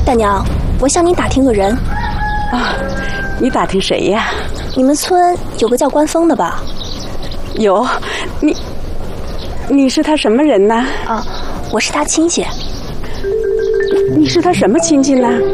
大娘，我向您打听个人。 啊，你打听谁呀？ 你们村有个叫关峰的吧？ 有，你是他什么人呢？ 啊，我是他亲戚。 你是他什么亲戚呢？